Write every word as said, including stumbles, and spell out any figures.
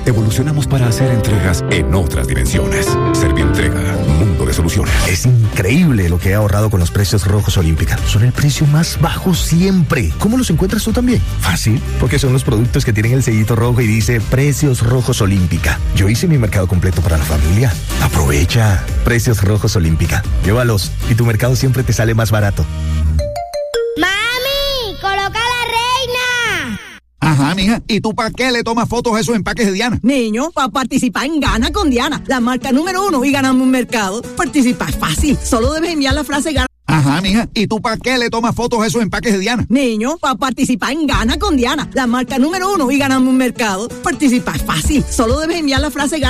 evolucionamos para hacer entregas en otras dimensiones. Servientrega, mundo de soluciones. Es increíble lo que he ahorrado con los precios rojos Olímpica. Son el precio más bajo siempre. ¿Cómo los encuentras tú también? Fácil, porque son los productos que tienen el sellito rojo y dice Precios Rojos Olímpica. Yo hice mi mercado completo para la familia. Aprovecha. Precios Rojos Olímpica. Llévalos y tu mercado siempre te sale más barato. ¡Mami! ¡Coloca la reina! Ajá, mija. ¿Y tú para qué le tomas fotos a esos empaques de Diana? Niño, para participar en Gana con Diana, la marca número uno y ganamos un mercado. Participar es fácil. Solo debes enviar la frase Gana. Ajá, mija. ¿Y tú para qué le tomas fotos a esos empaques de Diana? Niño, para participar en Gana con Diana, la marca número uno y ganamos un mercado. Participar es fácil. Solo debes enviar la frase Gana.